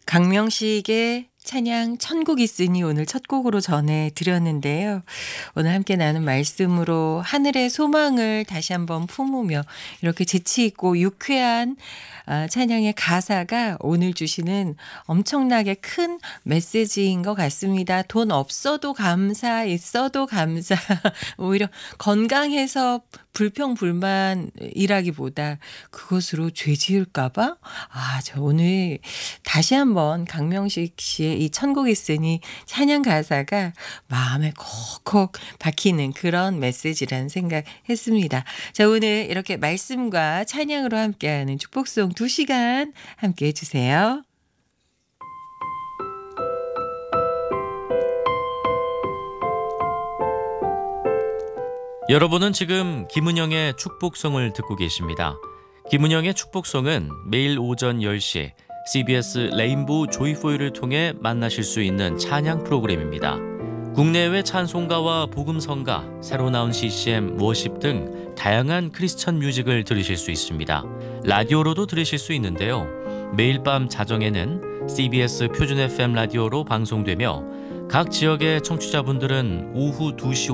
강명식의 찬양 천국 있으니 오늘 첫 곡으로 전해드렸는데요. 오늘 함께 나눈 말씀으로 하늘의 소망을 다시 한번 품으며 이렇게 재치 있고 유쾌한 찬양의 가사가 오늘 주시는 엄청나게 큰 메시지인 것 같습니다. 돈 없어도 감사, 있어도 감사. 오히려 건강해서 불평불만이라기보다 그것으로 죄 지을까봐? 저 오늘 다시 한번 강명식 씨의 이 천국 있으니 찬양 가사가 마음에 콕콕 박히는 그런 메시지라는 생각했습니다. 자, 오늘 이렇게 말씀과 찬양으로 함께하는 축복송 2시간 함께해 주세요. 여러분은 지금 김은영의 축복송을 듣고 계십니다. 김은영의 축복송은 매일 오전 10시 CBS 레인보우 조이포이를 통해 만나실 수 있는 찬양 프로그램입니다. 국내외 찬송가와 복음성가, 새로 나온 CCM, 워십 등 다양한 크리스천 뮤직을 들으실 수 있습니다. 라디오로도 들으실 수 있는데요. 매일 밤 자정에는 CBS 표준 FM 라디오로 방송되며 각 지역의 청취자분들은 오후 2시